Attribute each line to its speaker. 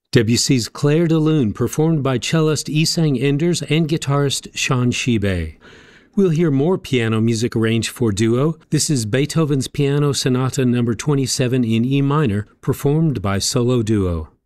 Speaker 1: Debussy's Clair de Lune, performed by cellist Isang Enders and guitarist Sean Shibe. We'll hear more piano music arranged for duo. This is Beethoven's Piano Sonata No. 27 in E minor, performed by solo duo.